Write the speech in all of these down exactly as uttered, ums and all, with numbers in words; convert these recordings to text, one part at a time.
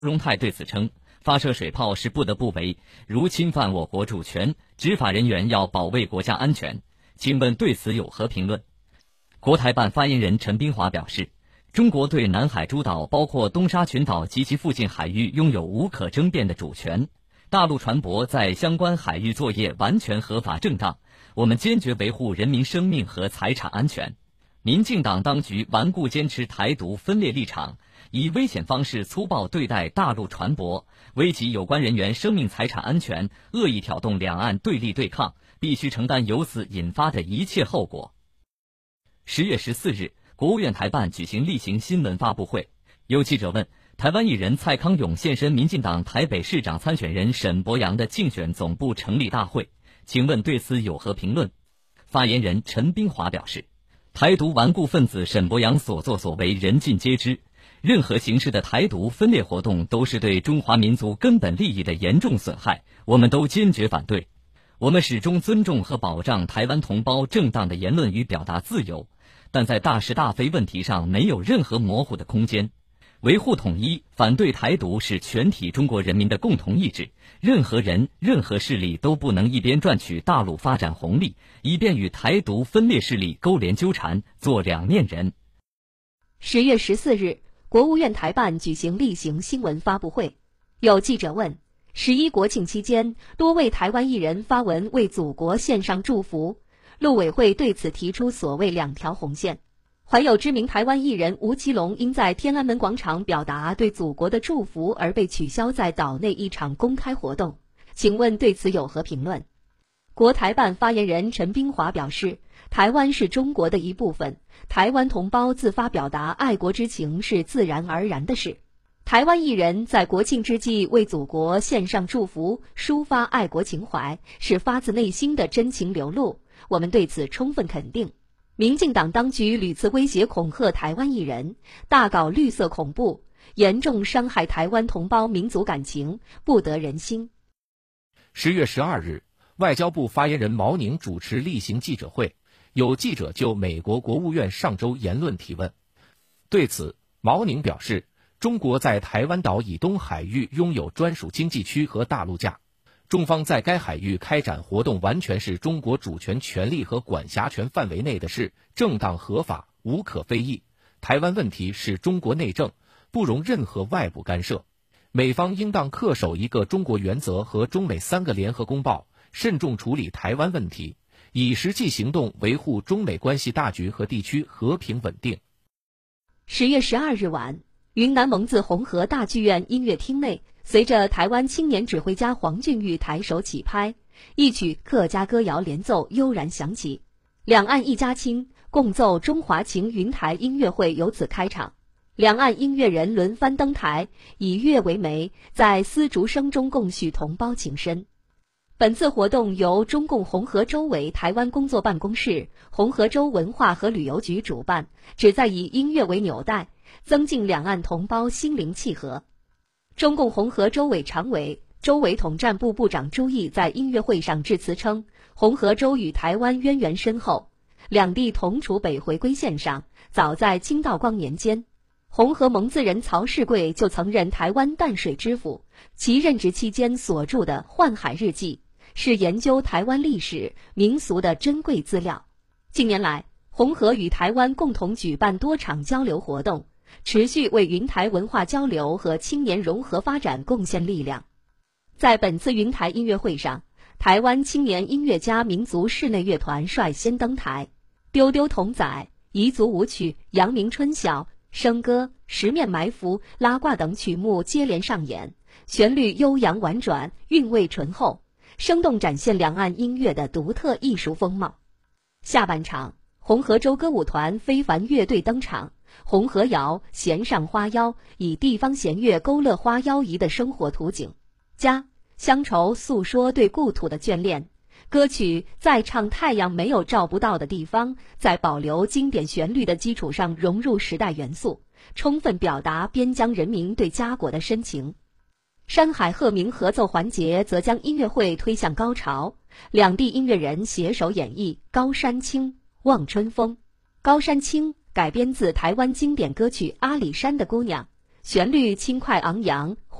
荣泰对此称，发射水炮是不得不为，如侵犯我国主权，执法人员要保卫国家安全。请问对此有何评论？国台办发言人陈斌华表示，中国对南海诸岛包括东沙群岛及其附近海域拥有无可争辩的主权，大陆船舶在相关海域作业完全合法正当，我们坚决维护人民生命和财产安全。民进党当局顽固坚持台独分裂立场，以危险方式粗暴对待大陆船舶，危及有关人员生命财产安全，恶意挑动两岸对立对抗，必须承担由此引发的一切后果。十月十四日，国务院台办举行例行新闻发布会，有记者问，台湾艺人蔡康永现身民进党台北市长参选人沈伯洋的竞选总部成立大会，请问对此有何评论？发言人陈斌华表示，台独顽固分子沈伯洋所作所为人尽皆知，任何形式的台独分裂活动都是对中华民族根本利益的严重损害，我们都坚决反对。我们始终尊重和保障台湾同胞正当的言论与表达自由，但在大是大非问题上没有任何模糊的空间。维护统一，反对台独是全体中国人民的共同意志，任何人、任何势力都不能一边赚取大陆发展红利，一边与台独分裂势力勾连纠缠，做两面人。 十月十四日，国务院台办举行例行新闻发布会，有记者问，十一国庆期间，多位台湾艺人发文为祖国献上祝福，陆委会对此提出所谓两条红线。怀有知名台湾艺人吴奇隆因在天安门广场表达对祖国的祝福而被取消在岛内一场公开活动，请问对此有何评论？国台办发言人陈斌华表示，台湾是中国的一部分，台湾同胞自发表达爱国之情是自然而然的事。台湾艺人在国庆之际为祖国献上祝福，抒发爱国情怀，是发自内心的真情流露，我们对此充分肯定。民进党当局屡次威胁恐吓台湾艺人，大搞绿色恐怖，严重伤害台湾同胞民族感情，不得人心。 十月十二日，外交部发言人毛宁主持例行记者会，有记者就美国国务院上周言论提问。对此，毛宁表示，中国在台湾岛以东海域拥有专属经济区和大陆架，中方在该海域开展活动完全是中国主权权利和管辖权范围内的事，正当合法，无可非议。台湾问题是中国内政，不容任何外部干涉。美方应当恪守一个中国原则和中美三个联合公报，慎重处理台湾问题，以实际行动维护中美关系大局和地区和平稳定。 十月十二日晚，云南蒙自红河大剧院音乐厅内，随着台湾青年指挥家黄俊玉抬手起拍，一曲客家歌谣连奏悠然响起，两岸一家亲，共奏中华情云台音乐会由此开场。两岸音乐人轮番登台，以乐为媒，在丝竹声中共叙同胞情深。本次活动由中共红河州委台湾工作办公室、红河州文化和旅游局主办，旨在以音乐为纽带，增进两岸同胞心灵契合。中共红河州委常委、州委统战部部长朱毅在音乐会上致辞称，红河州与台湾渊源深厚，两地同处北回归线上，早在清道光年间。红河蒙自人曹世贵就曾任台湾淡水知府，其任职期间所著的《幻海日记》是研究台湾历史民俗的珍贵资料。近年来，红河与台湾共同举办多场交流活动，持续为云台文化交流和青年融合发展贡献力量。在本次云台音乐会上，台湾青年音乐家民族室内乐团率先登台，丢丢童仔、彝族舞曲、阳明春晓、笙歌、十面埋伏、拉挂等曲目接连上演，旋律悠扬婉转，韵味醇厚，生动展现两岸音乐的独特艺术风貌。下半场，红河州歌舞团非凡乐队登场，红河谣弦上花腰，以地方弦乐勾勒花腰姨的生活图景。家乡愁诉说对故土的眷恋，歌曲在唱太阳没有照不到的地方，在保留经典旋律的基础上融入时代元素，充分表达边疆人民对家国的深情。山海鹤鸣合奏环节则将音乐会推向高潮，两地音乐人携手演绎《高山青》《望春风》。《高山青》改编自台湾经典歌曲《阿里山的姑娘》，旋律轻快昂扬，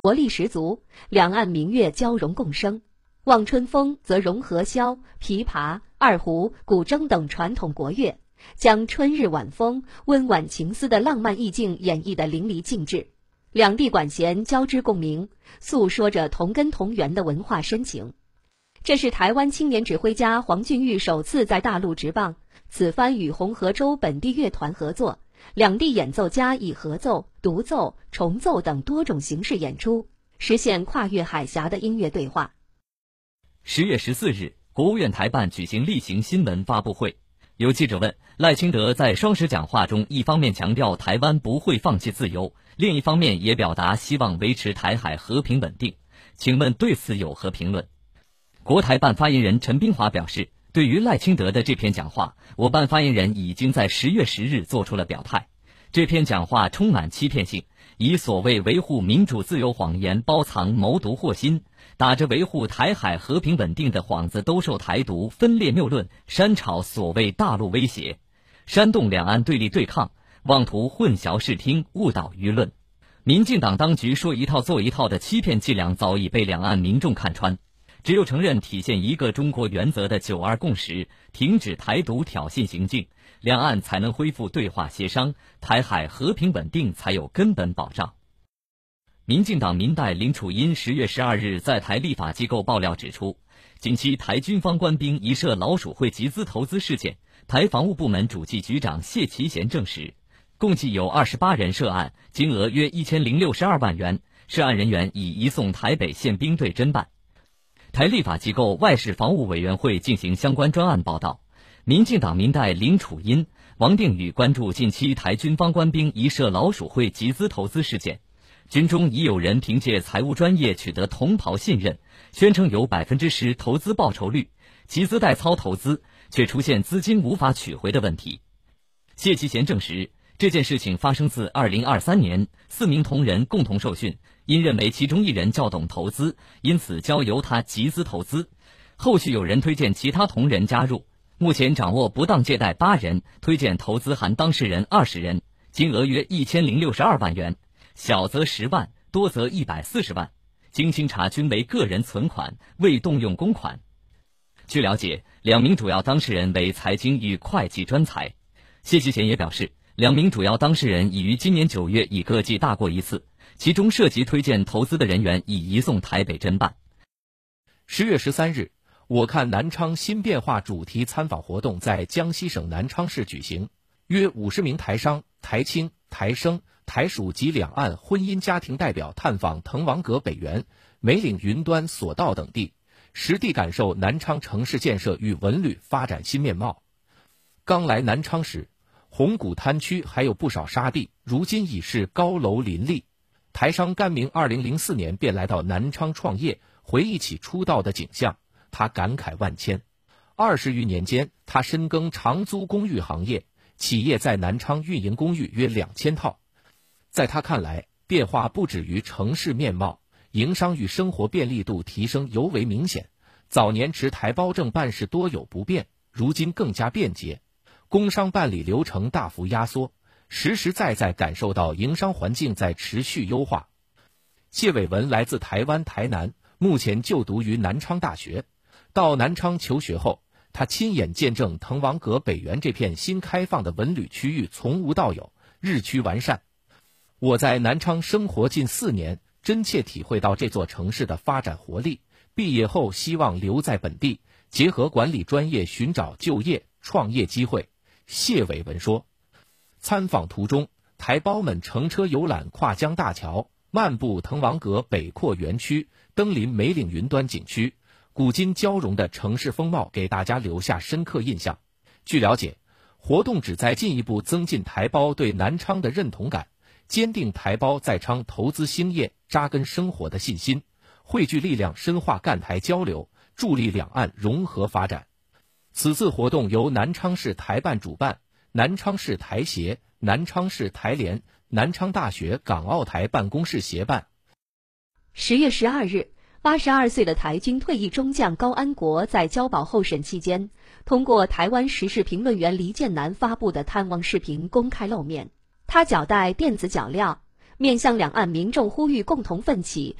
活力十足，两岸民乐交融共生。望春风则融合箫、琵琶、二胡、古筝等传统国乐，将春日晚风、温婉情思的浪漫意境演绎得淋漓尽致。两地管弦交织共鸣，诉说着同根同源的文化深情。这是台湾青年指挥家黄俊玉首次在大陆执棒，此番与红河州本地乐团合作，两地演奏家以合奏、独奏、重奏等多种形式演出，实现跨越海峡的音乐对话。 十月十四日，国务院台办举行例行新闻发布会，有记者问赖清德在双十讲话中，一方面强调台湾不会放弃自由，另一方面也表达希望维持台海和平稳定，请问对此有何评论？国台办发言人陈冰华表示，对于赖清德的这篇讲话，我办发言人已经在十月十日做出了表态。这篇讲话充满欺骗性，以所谓维护民主自由谎言包藏谋独祸心，打着维护台海和平稳定的幌子兜售台独分裂谬论，煽炒所谓大陆威胁，煽动两岸对立对抗，妄图混淆视听，误导舆论。民进党当局说一套做一套的欺骗伎俩早已被两岸民众看穿，只有承认体现一个中国原则的九二共识，停止台独挑衅行径，两岸才能恢复对话协商，台海和平稳定才有根本保障。民进党民代林楚茵十月十二日在台立法机构爆料指出，近期台军方官兵疑涉老鼠会集资投资事件，台防务部门主计局长谢其贤证实，共计有二十八人涉案，金额约一千零六十二万元，涉案人员已移送台北县兵队侦办。台立法机构外事防务委员会进行相关专案报道，民进党民代林楚茵、王定宇关注近期台军方官兵疑涉老鼠会集资投资事件，军中已有人凭借财务专业取得同袍信任，宣称有百分之十投资报酬率，集资代操投资，却出现资金无法取回的问题。谢其贤证实，这件事情发生自二零二三年，四名同仁共同受训，因认为其中一人较懂投资，因此交由他集资投资。后续有人推荐其他同仁加入，目前掌握不当借贷八人，推荐投资含当事人二十人，金额约一千零六十二万元，小则十万，多则一百四十万。经清查均为个人存款，未动用公款。据了解，两名主要当事人为财经与会计专才。谢其贤也表示，两名主要当事人已于今年九月已各记大过一次，其中涉及推荐投资的人员已移送台北侦办。 十月十三日，我看南昌新变化主题参访活动在江西省南昌市举行，约五十名台商、台青、台生、台属及两岸婚姻家庭代表探访滕王阁北园、梅岭云端索道等地，实地感受南昌城市建设与文旅发展新面貌。刚来南昌时，红谷滩区还有不少沙地，如今已是高楼林立。台商甘明二零零四年便来到南昌创业，回忆起出道的景象，他感慨万千。二十余年间，他深耕长租公寓行业，企业在南昌运营公寓约两千套。在他看来，变化不止于城市面貌，营商与生活便利度提升尤为明显。早年持台胞证办事多有不便，如今更加便捷，工商办理流程大幅压缩，实实在在感受到营商环境在持续优化。谢伟文来自台湾台南，目前就读于南昌大学。到南昌求学后，他亲眼见证滕王阁北园这片新开放的文旅区域从无到有，日趋完善。我在南昌生活近四年，真切体会到这座城市的发展活力。毕业后希望留在本地，结合管理专业寻找就业、创业机会。谢伟文说，参访途中，台胞们乘车游览跨江大桥，漫步滕王阁北扩园区，登临梅岭云端景区，古今交融的城市风貌给大家留下深刻印象。据了解，活动旨在进一步增进台胞对南昌的认同感，坚定台胞在昌投资兴业、扎根生活的信心，汇聚力量深化赣台交流，助力两岸融合发展。此次活动由南昌市台办主办，南昌市台协、南昌市台联、南昌大学港澳台办公室协办。 十月十二日，八十二岁的台军退役中将高安国在交保候审期间，通过台湾时事评论员黎建南发布的探望视频公开露面。他脚戴电子脚镣， 面向两岸民众呼吁共同奋起，